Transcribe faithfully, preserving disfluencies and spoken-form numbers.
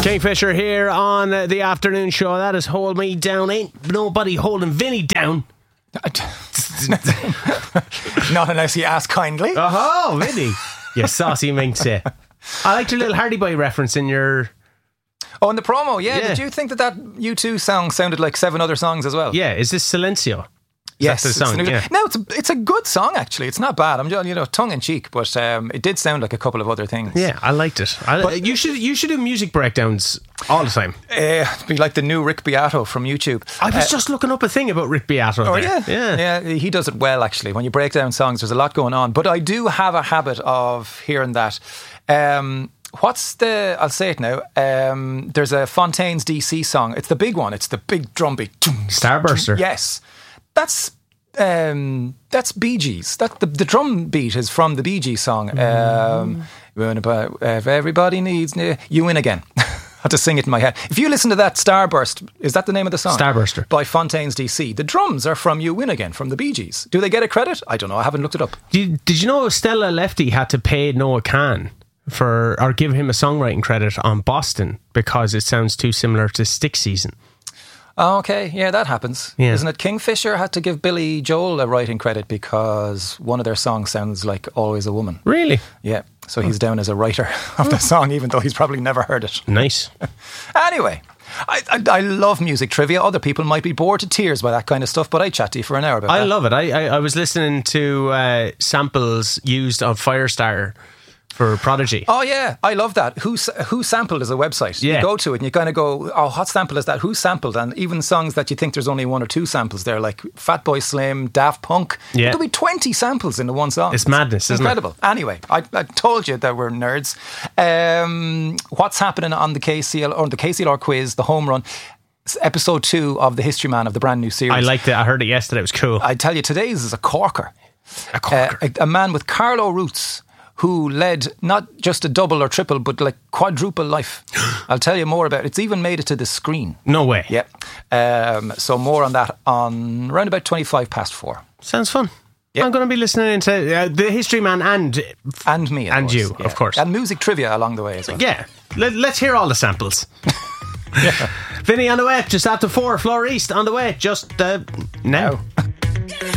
Kingfisher here on uh, the afternoon show. That is Hold Me Down. Ain't nobody holding Vinny down. Not unless you ask kindly. Oh, Vinny. You saucy minxie. I liked your little Hardy Boy reference in your... Oh, in the promo, yeah. Yeah. Did you think that that U two song sounded like seven other songs as well? Yeah, is this Silencio? Yes, That's the song, it's, yeah. No, it's a, it's a good song actually. It's not bad. I'm just, you know, tongue in cheek, but um, it did sound like a couple of other things. Yeah, I liked it. I, But- you should you should do music breakdowns all the time. Uh, be like the new Rick Beato from YouTube. I was Uh, just looking up a thing about Rick Beato. Oh there. yeah. yeah, yeah, he does it well actually. When you break down songs, there's a lot going on. But I do have a habit of hearing that. Um, what's the? I'll say it now. Um, there's a Fontaine's D C song. It's the big one. It's the big drum beat. Starburster. Yes, that's um, that's Bee Gees. That the, the drum beat is from the Bee Gees song. Um, if everybody needs you win again. I had to sing it in my head. If you listen to that Starburst, is that the name of the song? Starburster. By Fontaine's D C. The drums are from You Win Again, from the Bee Gees. Do they get a credit? I don't know. I haven't looked it up. Did, did you know Stella Lefty had to pay Noah Kahn for or give him a songwriting credit on Boston because it sounds too similar to Stick Season? Oh, okay, yeah, that happens. Yeah. Isn't it? Kingfisher had to give Billy Joel a writing credit because one of their songs sounds like Always a Woman. Really? Yeah, so he's down as a writer of the song, even though he's probably never heard it. Nice. Anyway, I, I, I love music trivia. Other people might be bored to tears by that kind of stuff, but I chat to you for an hour about I that. love it. I, I, I was listening to uh, samples used on Firestarter for Prodigy. Oh yeah, I love that. Who Who Sampled is a website. Yeah. You go to it and you kind of go, oh, what sample is that? Who sampled? And even songs that you think there's only one or two samples there, like Fatboy Slim, Daft Punk. Yeah. There'll be twenty samples in the one song. It's madness, isn't it? Incredible. Anyway, I, I told you that we're nerds. Um, what's happening on the K C L or the K C L R quiz, the home run? It's episode two of the History Man of the brand new series. I liked it. I heard it yesterday. It was cool. I tell you, today's is a corker. A corker. Uh, a, a man with Carlo roots who led not just a double or triple, but like quadruple life. I'll tell you more about it. It's even made it to the screen. No way. Yeah. Um, so more on that on around about twenty-five past four. Sounds fun. Yeah. I'm going to be listening to uh, the History Man and And me, of And course. you, Yeah. of course. And music trivia along the way as well. yeah. Let, let's hear all the samples. Yeah. Vinny on the way, just after four. Floor East on the way, just uh, now. Now.